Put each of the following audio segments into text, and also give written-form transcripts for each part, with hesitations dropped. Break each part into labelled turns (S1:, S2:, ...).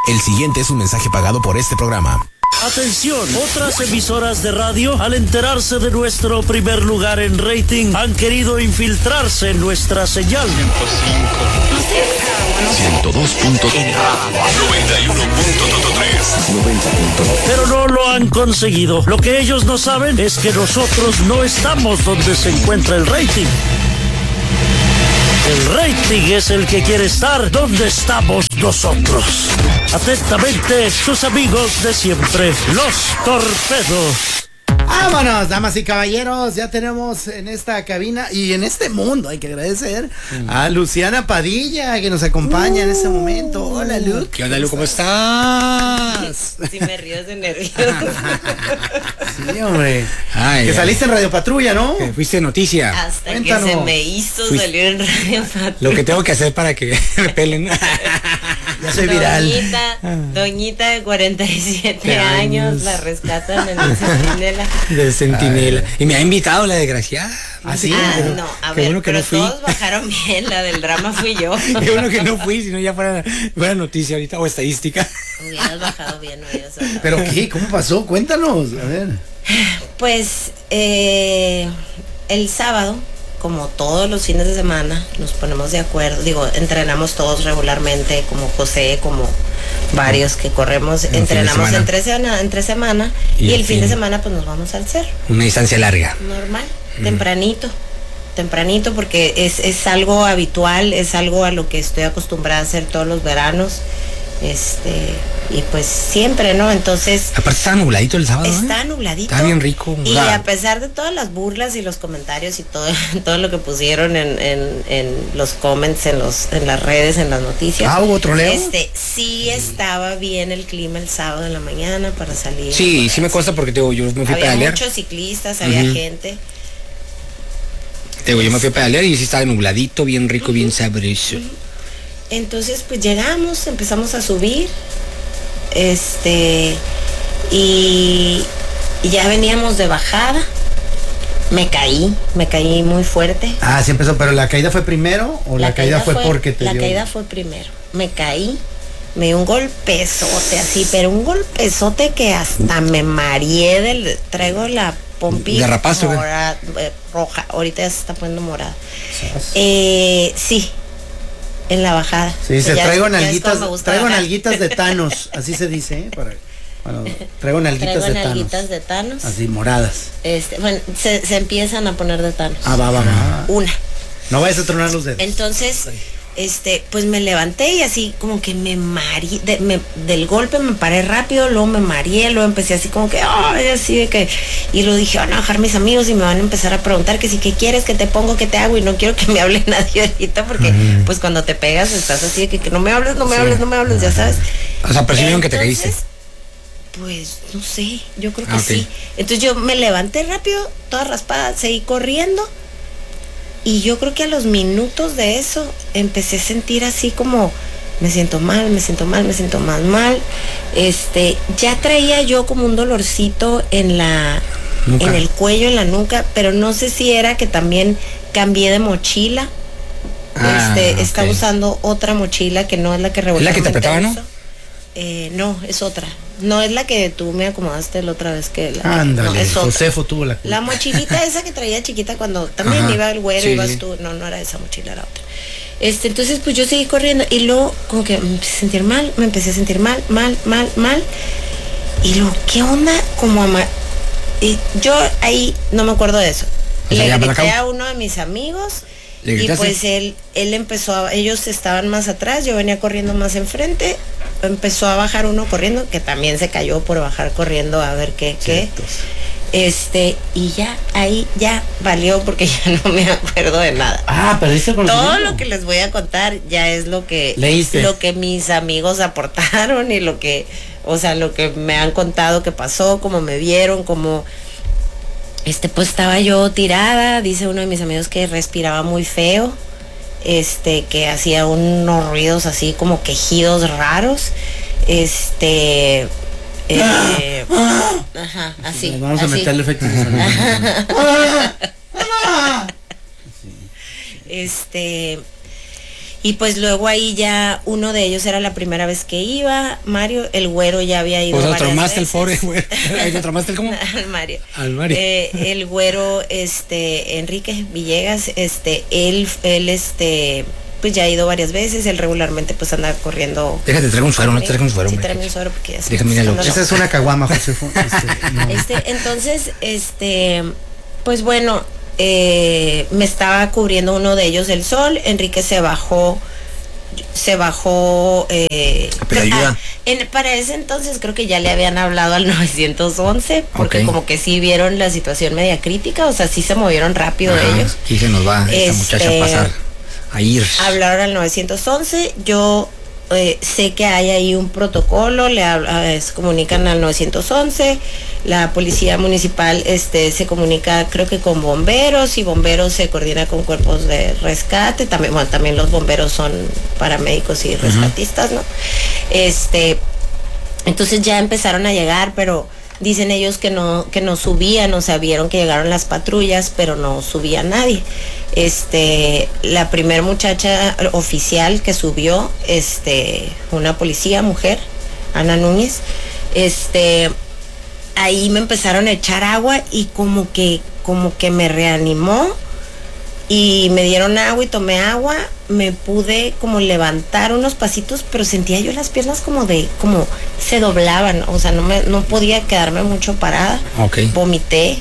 S1: El siguiente es un mensaje pagado por este programa.
S2: Atención, otras emisoras de radio, al enterarse de nuestro primer lugar en rating, han querido infiltrarse en nuestra señal.
S1: 102.3, 91.3,
S2: Pero no lo han conseguido. Lo que ellos no saben es que nosotros no estamos donde se encuentra el rating. El rating es el que quiere estar donde estamos nosotros. Atentamente, sus amigos de siempre, los Torpedos.
S3: Vámonos, damas y caballeros, ya tenemos en esta cabina y en este mundo, hay que agradecer a Luciana Padilla que nos acompaña en este momento. Hola, Lu.
S4: ¿Qué onda, Lu? ¿Cómo estás?
S5: Sí, me río de nervios.
S3: Sí, hombre.
S4: Ay,
S3: que saliste en Radio Patrulla, ¿no?
S4: Que fuiste noticia.
S5: Hasta
S3: Cuéntanos.
S5: que se me hizo salir en Radio Patrulla.
S4: Lo que tengo que hacer para que me pelen.
S3: Ya soy viral.
S5: Doñita de 47 años, la rescatan en el Centinela.
S4: Del Centinela. Y me ha invitado la desgraciada.
S3: ¿Ah, sí?
S5: No, a
S4: Qué
S5: ver,
S4: bueno que
S5: pero
S4: no fui.
S5: todos bajaron bien, la del drama fui yo.
S4: Qué bueno que no fui, si no ya fuera noticia ahorita o estadística.
S5: Hubieras bajado bien, no hubieras bajado.
S3: ¿Pero qué? ¿Cómo pasó? Cuéntanos, a ver.
S5: Pues el sábado, como todos los fines de semana, nos ponemos de acuerdo, entrenamos todos regularmente, como José, como varios que corremos, entrenamos entre semana y el fin de semana pues nos vamos al cerro.
S4: Una distancia larga.
S5: Normal, tempranito porque es algo habitual, es algo a lo que estoy acostumbrada a hacer todos los veranos. Y pues siempre, ¿no? Entonces.
S4: Aparte estaba nubladito el sábado.
S5: Está nubladito.
S4: Está bien rico.
S5: Y a pesar de todas las burlas y los comentarios y todo lo que pusieron en los comments, en las redes, en las noticias.
S3: ¿Hubo troleo?
S5: Sí estaba bien el clima el sábado en la mañana para salir.
S4: Sí, sí me consta porque yo me fui a pedalear.
S5: Había muchos ciclistas, había gente.
S4: Yo me fui a pedalear y sí estaba nubladito, bien rico, bien sabroso.
S5: Entonces pues llegamos, empezamos a subir, y ya veníamos de bajada, me caí muy fuerte.
S3: Sí empezó, pero ¿la caída fue primero o la caída fue porque te dio?
S5: La caída fue primero, me caí, me dio un golpezote así, pero un golpezote que hasta me mareé traigo la pompilla roja, ahorita ya se está poniendo morada. Sí. En la bajada.
S3: Sí, traigo nalguitas de Thanos, así se dice, ¿eh? Traigo nalguitas de Thanos. Así, moradas.
S5: Bueno, se empiezan a poner de Thanos.
S3: Va.
S5: Una.
S3: No vayas a tronar los dedos.
S5: Entonces, pues me levanté y así como que me mareé, del golpe me paré rápido, luego me mareé, luego empecé así como que, así de que, y lo dije, van a bajar mis amigos y me van a empezar a preguntar que si qué quieres, que te pongo, que te hago, y no quiero que me hable nadie ahorita porque pues cuando te pegas estás así de que no me hables, ya sabes.
S4: O sea, percibieron que te caíste.
S5: Pues no sé, yo creo que sí. Entonces yo me levanté rápido, toda raspada, seguí corriendo. Y yo creo que a los minutos de eso empecé a sentir así como me siento mal. Ya traía yo como un dolorcito en el cuello, en la nuca, pero no sé si era que también cambié de mochila. Estaba usando otra mochila que no es la que regularmente
S4: ¿Es la que te apretaba,
S5: uso. No, es otra. No es la que tú me acomodaste la otra vez que la.
S3: Ándale,
S5: no, es
S3: Josefo tuvo la culpa.
S5: La mochilita esa que traía chiquita cuando también iba el güero, ibas tú. No era esa mochila, era otra. Entonces pues yo seguí corriendo y luego como que me empecé a sentir mal. Y luego, ¿qué onda? Y yo ahí no me acuerdo de eso. Le grité a uno de mis amigos y pues él empezó ellos estaban más atrás, yo venía corriendo más enfrente, empezó a bajar uno corriendo, que también se cayó por bajar corriendo a ver qué. Y ya, ahí ya valió porque ya no me acuerdo de nada.
S3: Perdiste con
S5: todo lo que les voy a contar ya es lo que mis amigos aportaron y lo que me han contado que pasó, cómo me vieron, cómo pues estaba yo tirada, dice uno de mis amigos que respiraba muy feo, que hacía unos ruidos así como quejidos raros, así.
S3: Vamos a meterle efectos de sonido.
S5: Y pues luego ahí ya uno de ellos era la primera vez que iba, Mario, el güero ya había ido
S4: varias
S5: veces.
S4: Tramaste el pobre güero. ¿Tramaste el cómo?
S5: Al Mario.
S4: Al Mario.
S5: El güero, Enrique Villegas, él, pues ya ha ido varias veces, él regularmente pues anda corriendo.
S4: Déjate, traigo un suero, no te traigo un suero.
S5: Sí, tráeme un suero porque ya se
S4: déjame mirarlo.
S3: Esa es una caguama, Josefo.
S5: No. Entonces, pues bueno, me estaba cubriendo uno de ellos del sol, Enrique se bajó
S4: ayuda.
S5: Para ese entonces creo que ya le habían hablado al 911 porque como que sí vieron la situación media crítica, o sea, sí se movieron rápido ellos.
S4: Sí se nos va esta muchacha a pasar a ir.
S5: Hablaron al 911, yo sé que hay ahí un protocolo, se comunican al 911, la policía municipal se comunica creo que con bomberos y bomberos se coordina con cuerpos de rescate, también los bomberos son paramédicos y rescatistas, ¿no? Entonces ya empezaron a llegar, pero dicen ellos que no subían, o sea, vieron que llegaron las patrullas, pero no subía nadie. La primer muchacha oficial que subió, una policía mujer, Ana Núñez, ahí me empezaron a echar agua y como que me reanimó y me dieron agua y tomé agua, me pude como levantar unos pasitos, pero sentía yo las piernas como se doblaban, o sea, no podía quedarme mucho parada.
S4: Okay.
S5: Vomité,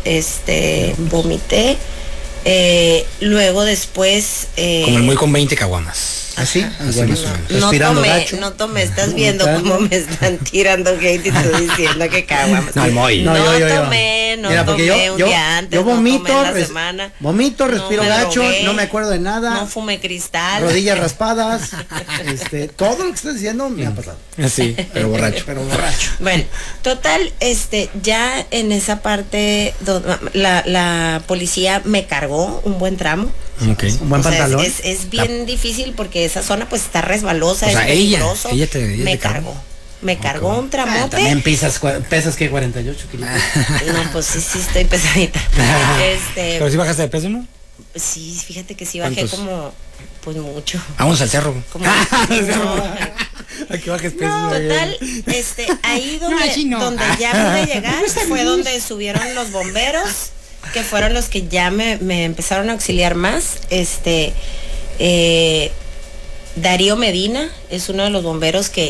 S5: luego después
S4: como el muy con 20 caguamas.
S3: ¿Así?
S5: No tomé, estás viendo cómo me están tirando hate y tú diciendo que caguamas.
S4: No
S5: tomé un día antes,
S3: yo vomito,
S5: no tomé en la semana.
S3: Vomito, respiro gacho, no me acuerdo de nada.
S5: No fumé cristal.
S3: Rodillas raspadas, todo lo que estás diciendo me ha pasado.
S4: Sí, pero borracho.
S5: Bueno, total, ya en esa parte la policía me cargó un buen tramo.
S4: Okay.
S3: Un buen pantalón.
S5: Es bien difícil porque esa zona pues está resbalosa,
S4: o sea,
S5: es peligroso.
S4: ella
S5: me cargó un tramote.
S3: También pesas que 48 kilos.
S5: No, pues sí estoy pesadita.
S4: Pero si bajaste de peso, ¿no?
S5: Sí, fíjate que sí bajé como, pues mucho.
S4: Vamos al cerro.
S3: Aquí bajes peso.
S5: Total, ahí donde ya pude llegar fue donde subieron los bomberos, que fueron los que ya me empezaron a auxiliar más. Darío Medina es uno de los bomberos que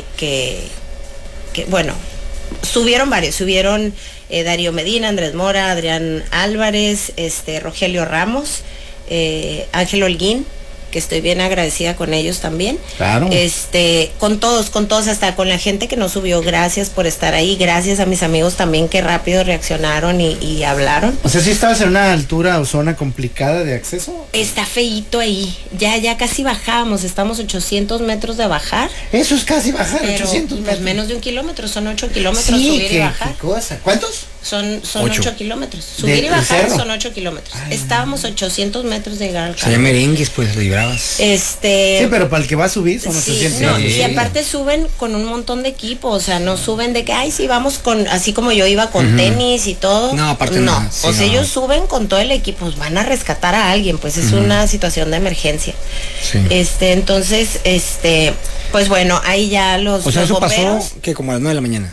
S5: bueno, subieron varios, Darío Medina, Andrés Mora, Adrián Álvarez, Rogelio Ramos, Ángel Holguín, que estoy bien agradecida con ellos también.
S3: Claro.
S5: Con todos, hasta con la gente que no subió, gracias por estar ahí, gracias a mis amigos también que rápido reaccionaron y hablaron.
S3: O sea, ¿sí estabas en una altura o zona complicada de acceso?
S5: Está feíto ahí, ya casi bajábamos, estamos 800 metros de bajar.
S3: Eso es casi bajar, 800 metros.
S5: Pues menos de 1 kilómetro, son 8 kilómetros subir y bajar.
S3: ¿Qué cosa? ¿Cuántos?
S5: Son 8 kilómetros. Subir y bajar son 8 kilómetros. Estábamos 800 metros de llegar al carro.
S4: O sea, ya merengues, pues lo librabas.
S3: Sí, pero para el que va a subir son 800.
S5: No, y aparte suben con un montón de equipo, o sea, no suben de que, ay, sí, vamos con, así como yo iba con tenis y todo.
S4: No, aparte no.
S5: Sí, o sea, ellos suben con todo el equipo, pues van a rescatar a alguien, pues es una situación de emergencia.
S4: Sí.
S5: Entonces, pues bueno, ahí ya los
S4: O sea,
S5: los
S4: eso
S5: bomberos,
S4: pasó, que como a las 9 de la mañana.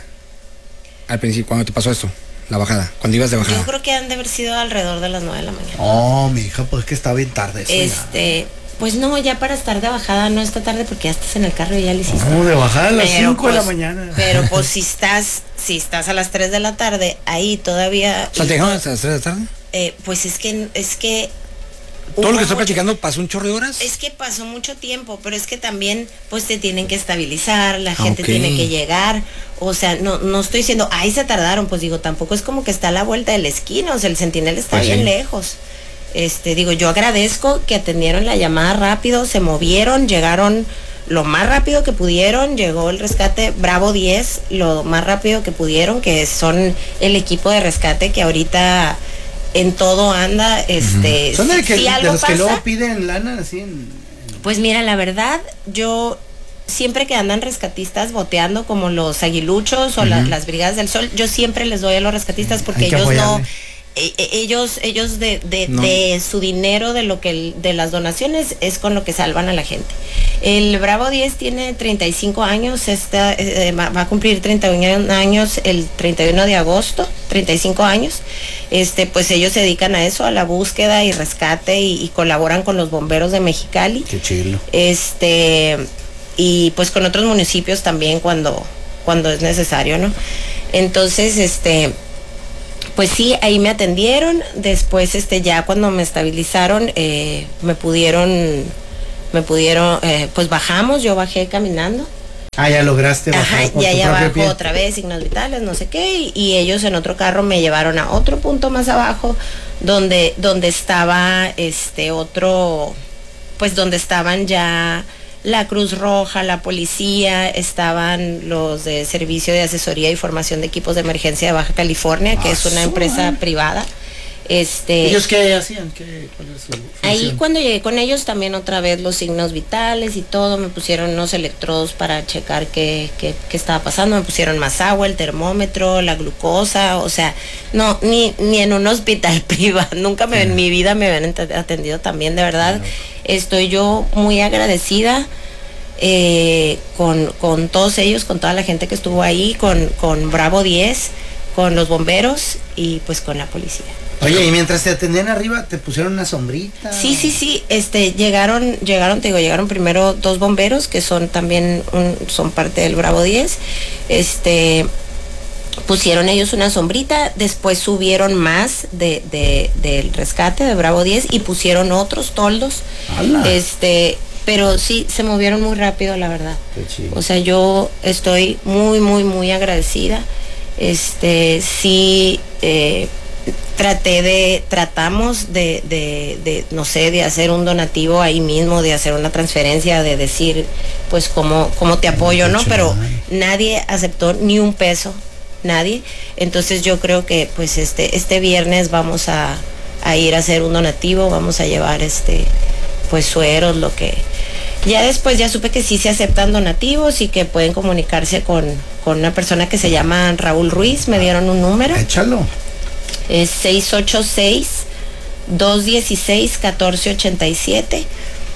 S4: Al principio, cuando te pasó esto, la bajada, cuando ibas de bajada.
S5: yo creo que han de haber sido alrededor de las 9 de la mañana.
S3: Oh, mi hija, pues que está bien tarde eso.
S5: Pues no, ya para estar de bajada no está tarde porque ya estás en el carro y ya le hiciste.
S3: No, de bajada a las 5
S5: pues,
S3: de la mañana.
S5: Pero pues si estás a las 3 de la tarde, ahí todavía.
S4: O sea, ¿te dejaron hasta las 3 de la tarde?
S5: Pues es que
S4: todo lo que estoy platicando pasó un chorro de horas.
S5: Es que pasó mucho tiempo, pero es que también pues te tienen que estabilizar, la gente tiene que llegar, o sea, no estoy diciendo, ay, se tardaron, pues digo, tampoco es como que está a la vuelta de la esquina, o sea, el Centinela está
S4: pues
S5: bien lejos. Digo, yo agradezco que atendieron la llamada rápido, se movieron, llegaron lo más rápido que pudieron, llegó el rescate Bravo 10 lo más rápido que pudieron, que son el equipo de rescate que ahorita en todo anda,
S3: ¿Son de
S5: si algo
S3: los
S5: pasa,
S3: que luego piden lana así
S5: Pues mira, la verdad, yo siempre que andan rescatistas boteando como los aguiluchos o las brigadas del sol, yo siempre les doy a los rescatistas porque ellos apoyarle. ellos de su dinero, de las donaciones, es con lo que salvan a la gente. El Bravo 10 tiene 35 años, va a cumplir 31 años el 31 de agosto, 35 años. Pues ellos se dedican a eso, a la búsqueda y rescate y colaboran con los bomberos de Mexicali.
S3: Qué chilo.
S5: Y pues con otros municipios también cuando es necesario, ¿no? Entonces, pues sí, ahí me atendieron. Después, ya cuando me estabilizaron, me pudieron, pues bajamos, yo bajé caminando.
S3: Ah, ya lograste bajar.
S5: Ajá, y allá abajo otra vez, signos vitales, no sé qué, y ellos en otro carro me llevaron a otro punto más abajo, donde estaba pues donde estaban ya la Cruz Roja, la policía, estaban los de Servicio de Asesoría y Formación de Equipos de Emergencia de Baja California, que es una empresa privada.
S3: ¿Ellos qué hacían? ¿Cuál es su función?
S5: Ahí cuando llegué con ellos también otra vez los signos vitales y todo, me pusieron unos electrodos para checar qué estaba pasando, me pusieron más agua, el termómetro, la glucosa, o sea, no, ni en un hospital privado, nunca en mi vida me habían atendido también, de verdad. Estoy yo muy agradecida con todos ellos, con toda la gente que estuvo ahí, con Bravo 10, con los bomberos y pues con la policía.
S3: Oye, y mientras te atendían arriba, ¿te pusieron una sombrita?
S5: Sí, llegaron primero 2 bomberos que son también son parte del Bravo 10. Pusieron ellos una sombrita, después subieron más del rescate de Bravo 10 y pusieron otros toldos. ¡Hala! Pero sí, se movieron muy rápido, la verdad.
S3: Qué chido.
S5: O sea, yo estoy muy, muy, muy agradecida. Tratamos de no sé, de hacer un donativo ahí mismo, de hacer una transferencia, de decir, pues, cómo te apoyo, ¿no? Pero nadie aceptó ni un peso, nadie. Entonces yo creo que, pues, este viernes vamos a ir a hacer un donativo, vamos a llevar, pues, sueros, lo que... Ya después ya supe que sí se aceptan donativos y que pueden comunicarse con una persona que se llama Raúl Ruiz, me dieron un número.
S3: Échalo.
S5: Es 686-216-1487.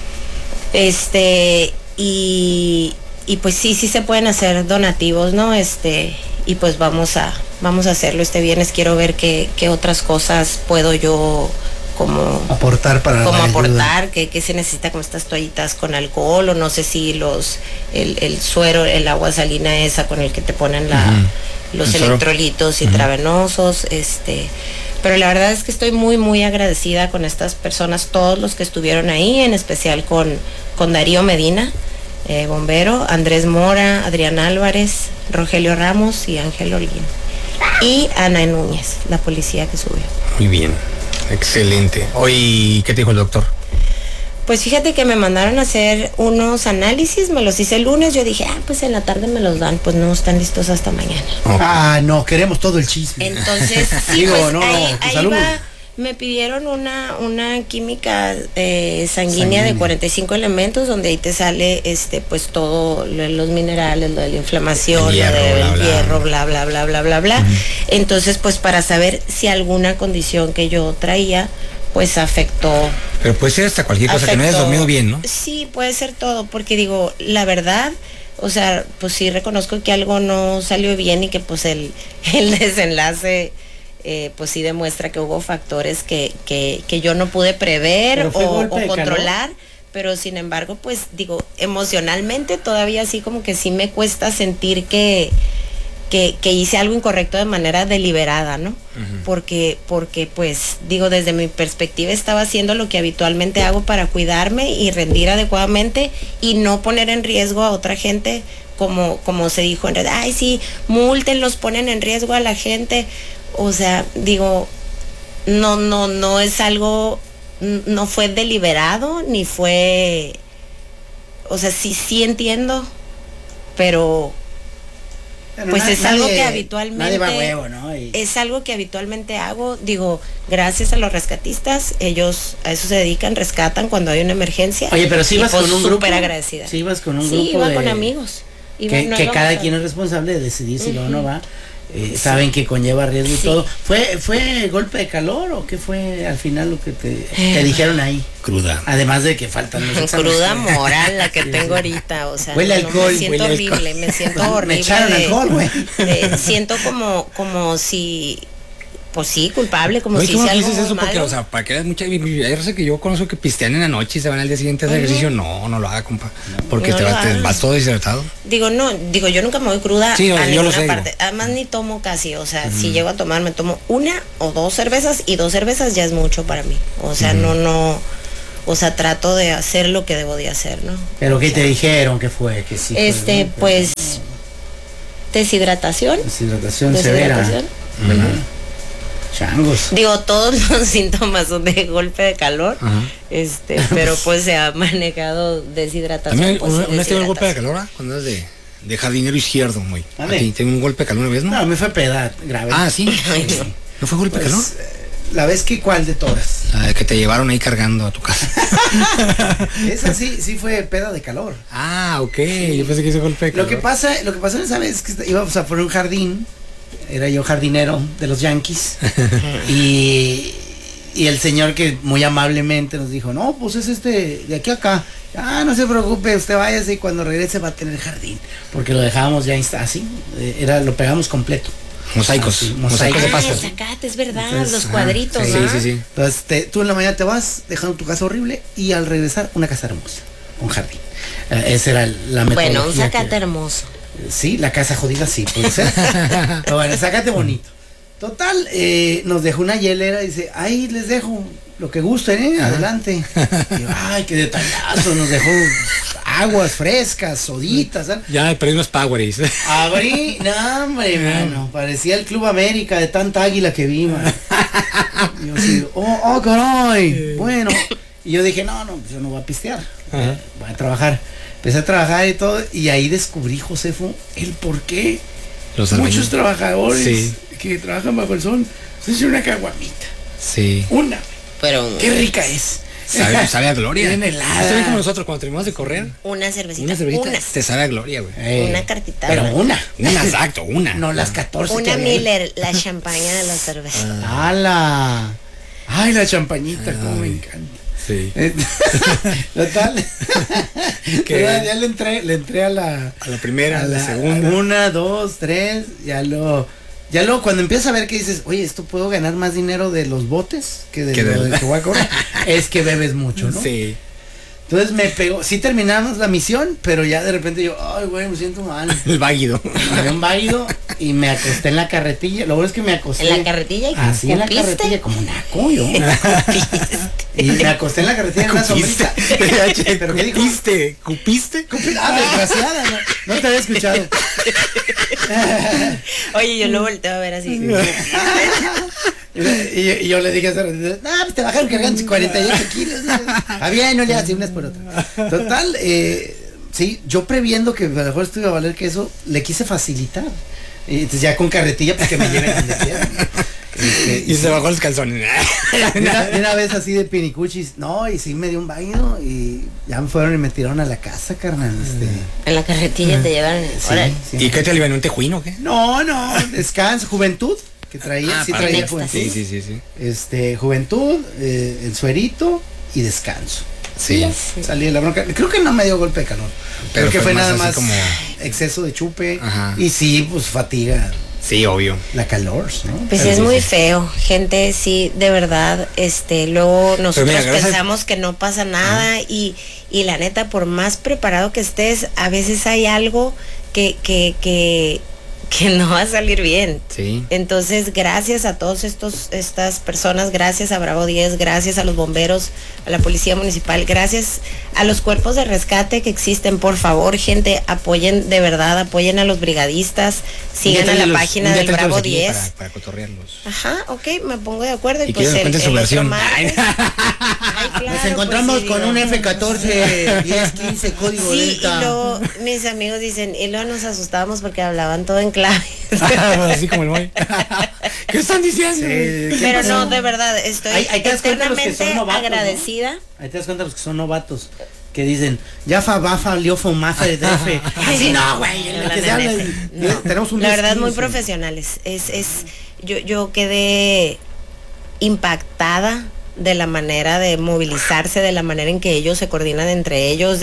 S5: Y pues sí se pueden hacer donativos, ¿no? Y pues vamos a hacerlo este viernes. Quiero ver qué otras cosas puedo yo como
S3: aportar
S5: que se necesita, como estas toallitas con alcohol, o no sé si el suero, el agua salina esa con el que te ponen los electrolitos intravenosos, pero la verdad es que estoy muy, muy agradecida con estas personas, todos los que estuvieron ahí, en especial con Darío Medina, bombero, Andrés Mora, Adrián Álvarez, Rogelio Ramos y Ángel Holguín, y Ana Núñez, la policía que subió.
S4: Muy bien, excelente. Hoy, ¿qué te dijo el doctor?
S5: Pues fíjate que me mandaron a hacer unos análisis, me los hice el lunes, yo dije, pues en la tarde me los dan, pues no están listos hasta mañana.
S3: Okay. No, queremos todo el chisme.
S5: Entonces, sí, pues ahí va, me pidieron una química sanguínea de 45 elementos, donde ahí te sale, pues todo los minerales, lo de la inflamación, hierro, bla, bla, bla, bla, bla, bla. Entonces, pues para saber si alguna condición que yo traía, pues afectó.
S4: Pero puede ser hasta cualquier cosa, que no hayas dormido bien, ¿no?
S5: Sí, puede ser todo, porque digo, la verdad, o sea, pues sí reconozco que algo no salió bien y que pues el desenlace, pues sí demuestra que hubo factores que yo no pude prever o controlar, pero sin embargo, pues digo, emocionalmente todavía así como que sí me cuesta sentir que hice algo incorrecto de manera deliberada, ¿no? Porque pues digo, desde mi perspectiva estaba haciendo lo que habitualmente hago para cuidarme y rendir adecuadamente y no poner en riesgo a otra gente, como se dijo en red, sí, múltenlos, ponen en riesgo a la gente. O sea, digo, no es algo, no fue deliberado, ni fue, o sea, sí entiendo, pero pues es algo que habitualmente
S3: va huevo, ¿no?
S5: Es algo que habitualmente hago, digo, gracias a los rescatistas, ellos a eso se dedican, rescatan cuando hay una emergencia.
S3: Oye, pero si ibas con un grupo.
S5: Súper agradecida.
S3: Si ibas con un grupo.
S5: Sí, iba con amigos.
S3: que cada quien es responsable de decidir si va o no va. Saben que conlleva riesgo y todo. ¿Fue golpe de calor o qué fue al final lo que te dijeron ahí?
S4: Cruda.
S3: Además de que faltan los exámenes.
S5: Cruda moral la que tengo ahorita, o sea,
S3: huele alcohol,
S5: me siento horrible, me siento horrible.
S3: Me echaron alcohol, güey.
S5: Siento como si, pues sí, culpable, como
S4: Oye,
S5: si
S4: ¿cómo
S5: sea algo
S4: dices eso?
S5: malo.
S4: Porque, o sea, para que hay raza que yo conozco que pistean en la noche y se van al día siguiente a hacer ejercicio. No lo haga, compa. Porque
S5: No
S4: te
S5: lo
S4: vas todo deshidratado.
S5: Digo, yo nunca me voy cruda
S4: Sí,
S5: a
S4: yo lo
S5: ninguna
S4: sé,
S5: parte. Además ni tomo casi, o sea, si llego a tomar, me tomo 1 o 2 cervezas y 2 cervezas ya es mucho para mí. O sea, no, o sea, trato de hacer lo que debo de hacer, ¿no?
S3: Pero ¿qué te dijeron? ¿Qué fue? Que sí.
S5: Pues deshidratación.
S3: Deshidratación severa. Changos.
S5: Digo, todos los síntomas son de golpe de calor, pero pues se ha manejado deshidratación.
S4: También
S5: pues,
S4: una vez tuve un golpe de calor, cuando eras de jardinero izquierdo, muy. ¿A ti tengo un golpe de calor una vez, no?
S3: No, me fue peda grave.
S4: Ah, sí. ¿No fue golpe de calor?
S3: La vez que ¿cuál de todas?
S4: Que te llevaron ahí cargando a tu casa.
S3: Esa sí fue peda de calor.
S4: Ah, ok. Yo pensé que hizo golpe de calor.
S3: Lo que pasó esa vez es que íbamos a poner un jardín. Era yo jardinero de los Yankees. y el señor que muy amablemente nos dijo, no, pues es de aquí a acá. Ah, no se preocupe, usted váyase y cuando regrese va a tener jardín. Porque lo dejábamos ya así. Lo pegamos completo.
S4: Mosaicos. Mosaicos de pasto.
S5: Zacate, es verdad,
S3: Entonces,
S5: los cuadritos,
S4: sí,
S5: ¿no?
S4: sí.
S3: Entonces tú en la mañana te vas dejando tu casa horrible y al regresar una casa hermosa, un jardín. Esa era la metodología.
S5: Bueno, un zacate hermoso.
S3: Sí, la casa jodida sí, puede ser. Pero bueno, zacate bonito. Total, nos dejó una hielera y dice, ahí les dejo lo que gusten, adelante. Y yo, ay, qué detallazo, nos dejó aguas frescas, soditas, ¿sabes?
S4: Ya perdí unos Powerades.
S3: Abrí, no hombre, mano, parecía el Club América de tanta águila que vi, man. Y yo así, oh, caray, bueno. Y yo dije, no, pues yo no voy a pistear, voy a trabajar. Empecé a trabajar y todo, y ahí descubrí, Josefo, el por qué muchos trabajadores que trabajan bajo el sol se hacen una caguamita.
S4: Sí.
S5: Pero
S3: Qué rica es.
S4: Sabe a gloria.
S3: Bien helada.
S4: Está bien como nosotros cuando terminamos de correr.
S5: Una cervecita.
S4: Te sabe a gloria, güey.
S5: Una cartita.
S3: Pero una.
S4: Exacto, una.
S3: No las 14.
S5: Una Miller, la champaña de la cerveza.
S3: ¡Hala! Ay, la champañita, cómo me encanta.
S4: Sí.
S3: Total. Ya le entré a la
S4: primera, a la segunda.
S3: 1, 2, 3, ya luego cuando empiezas a ver que dices, oye, esto puedo ganar más dinero de los botes que de lo que voy a cobrar, es que bebes mucho, ¿no?
S4: Sí.
S3: Entonces me pegó, sí terminamos la misión, pero ya de repente yo, ay, güey, me siento mal.
S4: El váguido.
S3: Me dio un váguido y me acosté en la carretilla. Lo bueno es que me acosté.
S5: ¿En la carretilla?
S3: Así en la carretilla, como naco yo. Y me acosté en la carretilla en una sombrita.
S4: ¿Pero qué dijo? ¿Cupiste?
S3: Ah, desgraciada, no te había escuchado.
S5: Oye, yo lo volteo a ver así.
S3: Y yo le dije hace ratito, pues te bajaron cargando 48 kilos. Ah, bien, no le hagas unas por otras. Total, sí, yo previendo que a lo mejor esto iba a valer que eso, le quise facilitar. Y entonces ya con carretilla, pues que me lleven donde quieran.
S4: Y se bajó los calzones.
S3: Una vez así de pinicuchis, no, y sí me dio un baño y ya me fueron y me tiraron a la casa, carnal.
S5: En la carretilla te llevaron.
S3: Sí.
S4: ¿Y qué te alivianó, un tejuino o qué?
S3: No, descanso, juventud. Que traía, traía juventud.
S4: Sí.
S3: Juventud, el suerito y descanso.
S4: Sí.
S3: Salí de la bronca. Creo que no me dio golpe de calor. Creo que fue nada más
S4: como
S3: exceso de chupe. Y sí, pues fatiga.
S4: Sí, obvio.
S3: La calor, ¿no?
S5: Pues es muy feo, gente, sí, de verdad, luego nosotros pensamos que no pasa nada y la neta, por más preparado que estés, a veces hay algo que no va a salir bien.
S4: Sí.
S5: Entonces, gracias a todos estas personas, gracias a Bravo 10, gracias a los bomberos, a la policía municipal, gracias a los cuerpos de rescate que existen. Por favor, gente, apoyen, de verdad, apoyen a los brigadistas, sigan a la página del Bravo 10.
S4: Para cotorrearlos.
S5: Ajá, ok, me pongo de acuerdo.
S4: Y pues el su versión.
S5: Claro,
S3: nos encontramos
S5: pues,
S3: con un F14 1015 código
S5: sí,
S3: delta.
S5: Y luego mis amigos dicen, y luego nos asustamos porque hablaban todo en clave.
S4: Así como el boy. ¿Qué están diciendo?
S3: Sí,
S5: pero no, de verdad, estoy
S3: ahí te das cuenta los que
S5: eternamente
S3: son novatos,
S5: agradecida.
S3: ¿no? Ahí te das cuenta los que son novatos. que dicen, ya bafa, liofo, mafa, defe. Así no, güey. Tenemos un
S5: la verdad, muy profesionales. Yo quedé impactada de la manera de movilizarse, de la manera en que ellos se coordinan entre ellos,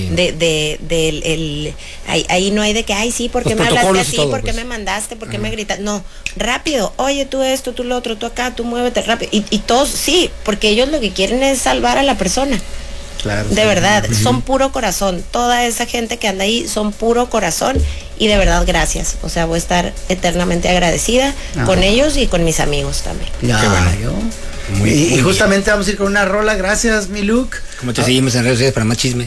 S5: ahí no hay de que, ay, sí, ¿por qué me hablaste así? ¿Por qué me mandaste? ¿Por qué me gritas? No, rápido, oye, tú esto, tú lo otro, tú acá, tú muévete rápido. Y todos, sí, porque ellos lo que quieren es salvar a la persona.
S3: Claro,
S5: de verdad, son puro corazón. Toda esa gente que anda ahí son puro corazón y de verdad gracias. O sea, voy a estar eternamente agradecida con ellos y con mis amigos también.
S3: Qué bueno. Y justamente vamos a ir con una rola. Gracias, mi Luke.
S4: ¿Cómo te seguimos en redes sociales para más chisme?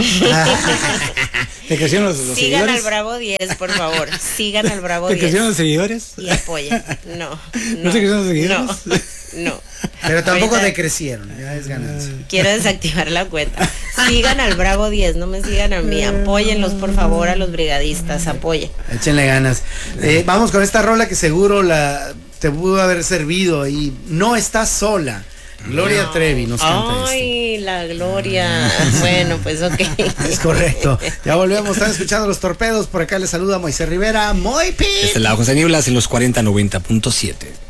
S6: ¿Te crecieron los
S5: Sigan
S6: seguidores?
S5: al Bravo 10, por favor. Sigan al Bravo 10.
S6: ¿Te crecieron los seguidores?
S5: Y apoyen. No
S6: te crecieron los seguidores?
S5: No.
S3: Pero tampoco decrecieron, ya es ganancia.
S5: Quiero desactivar la cuenta. Sigan al Bravo 10, no me sigan a mí. Apóyenlos, por favor, a los brigadistas. Apoyen.
S3: Échenle ganas. Vamos con esta rola que seguro te pudo haber servido. Y No Estás Sola. Gloria Trevi nos canta
S5: Ay, la Gloria. Bueno, pues ok.
S3: Es correcto. Ya volvemos, están escuchando Los Torpedos. Por acá les saluda Moisés Rivera. Muy pi.
S4: Este lado José Nieblas en los 4090.7.